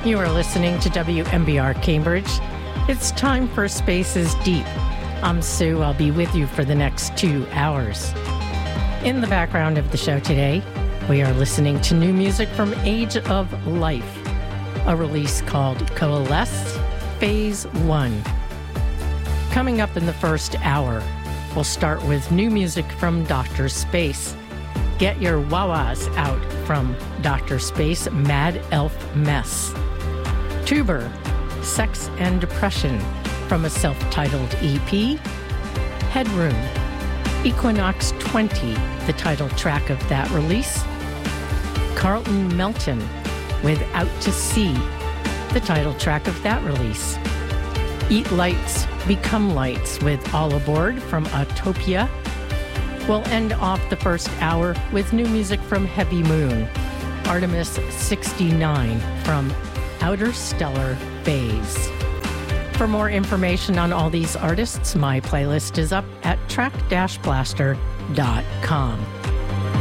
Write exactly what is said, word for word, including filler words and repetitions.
You are listening to W M B R Cambridge. It's time for Spaces Deep. I'm Sue. I'll be with you for the next two hours. In the background of the show today, we are listening to new music from Age of Life, a release called Coalesce Phase one. Coming up in the first hour, we'll start with new music from Doctor Space. Get your wah-wahs out from Doctor Space, Mad Elf Mess. Tuber, Sex and Depression, from a self-titled E P. Headroom, Equinox twenty, the title track of that release. Carlton Melton, with Out to Sea, the title track of that release. Eat Lights, Become Lights, with All Aboard from Autopia. We'll end off the first hour with new music from Heavy Moon, Artemis sixty-nine from Outer Stellar Phase. For more information on all these artists, my playlist is up at track dash blaster dot com.